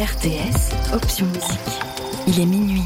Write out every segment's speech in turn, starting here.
RTS, option musique. Il est minuit.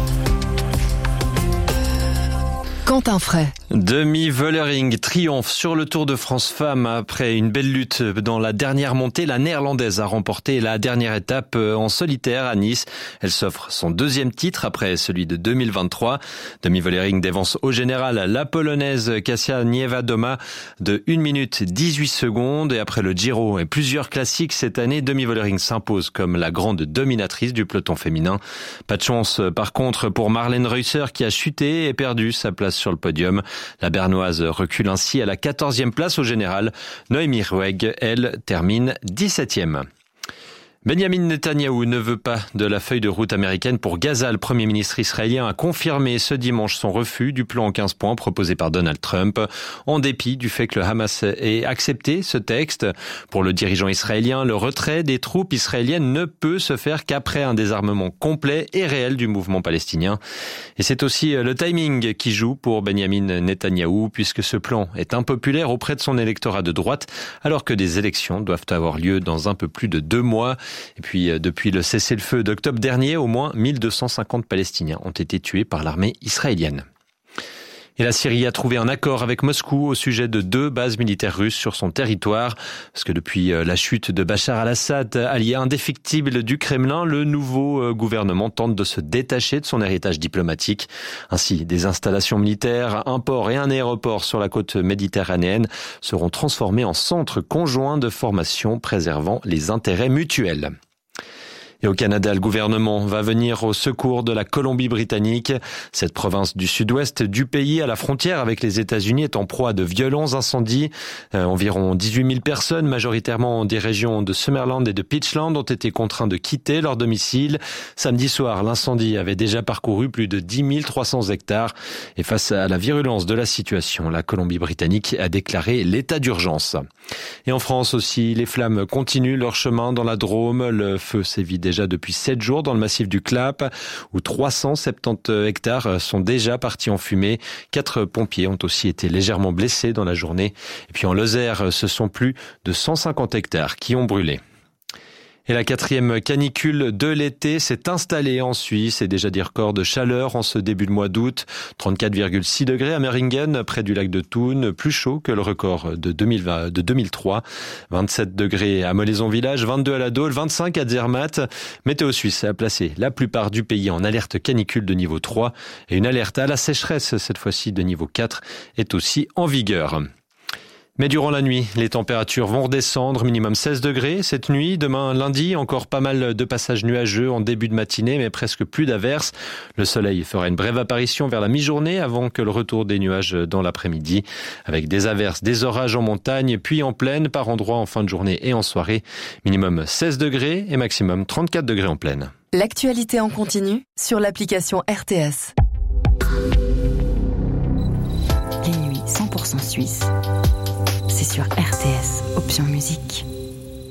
Quentin Fray. Demi Vollering triomphe sur le Tour de France Femmes après une belle lutte dans la dernière montée. La Néerlandaise a remporté la dernière étape en solitaire à Nice. Elle s'offre son deuxième titre après celui de 2023. Demi Vollering dévance au général la Polonaise Kasia Niewiadoma de 1 minute 18 secondes. Et après le Giro et plusieurs classiques cette année, Demi Vollering s'impose comme la grande dominatrice du peloton féminin. Pas de chance par contre pour Marlene Reusser qui a chuté et perdu sa place sur le podium. La Bernoise recule ainsi à la 14e place au général. Noémie Ruegg, elle, termine 17e. Benjamin Netanyahou ne veut pas de la feuille de route américaine pour Gaza. Le Premier ministre israélien a confirmé ce dimanche son refus du plan en 15 points proposé par Donald Trump, en dépit du fait que le Hamas ait accepté ce texte. Pour le dirigeant israélien, le retrait des troupes israéliennes ne peut se faire qu'après un désarmement complet et réel du mouvement palestinien. Et c'est aussi le timing qui joue pour Benjamin Netanyahou, puisque ce plan est impopulaire auprès de son électorat de droite, alors que des élections doivent avoir lieu dans un peu plus de 2 mois. Et puis, depuis le cessez-le-feu d'octobre dernier, au moins 1250 Palestiniens ont été tués par l'armée israélienne. Et la Syrie a trouvé un accord avec Moscou au sujet de 2 bases militaires russes sur son territoire. Parce que depuis la chute de Bachar al-Assad, allié indéfectible du Kremlin, le nouveau gouvernement tente de se détacher de son héritage diplomatique. Ainsi, des installations militaires, un port et un aéroport sur la côte méditerranéenne seront transformés en centres conjoints de formation préservant les intérêts mutuels. Et au Canada, le gouvernement va venir au secours de la Colombie-Britannique. Cette province du sud-ouest du pays, à la frontière avec les États-Unis, est en proie à de violents incendies. Environ 18 000 personnes, majoritairement des régions de Summerland et de Peachland, ont été contraints de quitter leur domicile. Samedi soir, l'incendie avait déjà parcouru plus de 10 300 hectares. Et face à la virulence de la situation, la Colombie-Britannique a déclaré l'état d'urgence. Et en France aussi, les flammes continuent leur chemin dans la Drôme. Le feu sévit déjà depuis 7 jours dans le massif du Clap, où 370 hectares sont déjà partis en fumée. 4 pompiers ont aussi été légèrement blessés dans la journée. Et puis en Lozère, ce sont plus de 150 hectares qui ont brûlé. Et la 4e canicule de l'été s'est installée en Suisse et déjà des records de chaleur en ce début de mois d'août. 34,6 degrés à Meiringen, près du lac de Thun, plus chaud que le record de 2003. 27 degrés à Molaison-Village, 22 à la Dole, 25 à Zermatt. Météo Suisse a placé la plupart du pays en alerte canicule de niveau 3 et une alerte à la sécheresse, cette fois-ci de niveau 4, est aussi en vigueur. Mais durant la nuit, les températures vont redescendre, minimum 16 degrés cette nuit. Demain, lundi, encore pas mal de passages nuageux en début de matinée, mais presque plus d'averses. Le soleil fera une brève apparition vers la mi-journée avant que le retour des nuages dans l'après-midi, avec des averses, des orages en montagne, puis en plaine, par endroits en fin de journée et en soirée. Minimum 16 degrés et maximum 34 degrés en plaine. L'actualité en continu sur l'application RTS. Les nuits 100% suisses. C'est sur RTS, option musique.